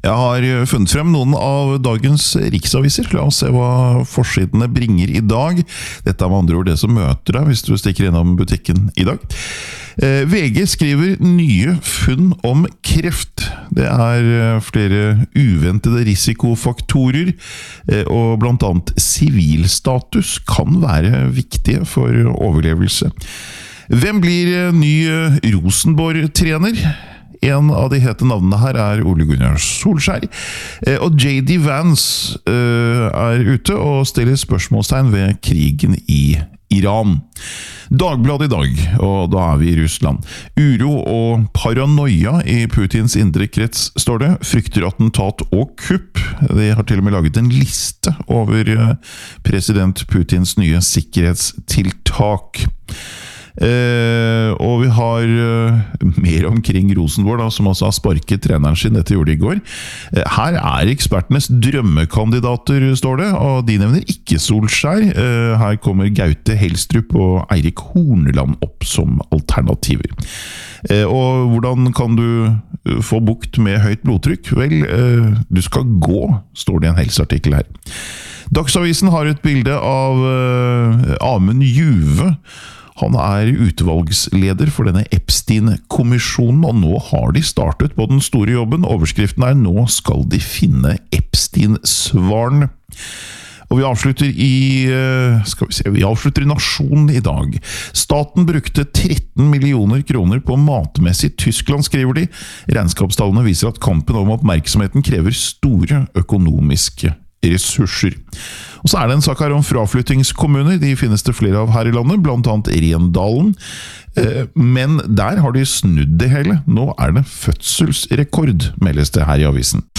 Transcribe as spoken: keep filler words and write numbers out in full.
Jeg har funnet frem noen av dagens riksaviser. La oss se hva forsidene bringer i dag. Dette er med andre ord det som møter deg hvis du stikker innom butikken i dag. V G skriver nye funn om kreft. Det er flere uventede risikofaktorer, og blant annet sivilstatus kan være viktige for overlevelse. Hvem blir ny Rosenborg-trener? En av de hete navnene her er Ole Gunnar Solskjær, og J D Vance er ute og stiller spørsmålstegn ved krigen i Iran. Dagbladet i dag, og da er vi i Russland. Uro og paranoia i Putins indre krets, står det. Frykter attentat og kupp. De har til og med laget en liste over president Putins nye sikkerhetstiltak. Uh, og vi har uh, mer omkring Rosenborg da, som altså har sparket treneren sin. Dette gjorde de i går. Uh, her er ekspertenes drømmekandidater, står det, og de nevner ikke Solskjær. Uh, her kommer Gaute Helstrup og Eirik Horneland opp som alternativer. Uh, og hvordan kan du få bukt med høyt blodtrykk? Vel, uh, du skal gå, står det i en helseartikkel her. Dagsavisen har et bilde av uh, Amund Juve. Han er utvalgsleder for denne Epstein-kommisjonen, og nå har de startet på den store jobben. Overskriften er «Nå skal de finne Epstein-svaren». Og vi avslutter i, skal vi se, vi avslutter i Nasjonen i dag. Staten brukte tretten millioner kroner på matmessig Tyskland, skriver de. Regnskapstallene viser at kampen om oppmerksomheten krever store økonomiske ressurser. Og så er det en sak her om fraflyttingskommuner. De finnes det flere av her i landet, blant annet Rendalen. Men der har de snudd det hele. Nå er det fødselsrekord, meldes det her i avisen.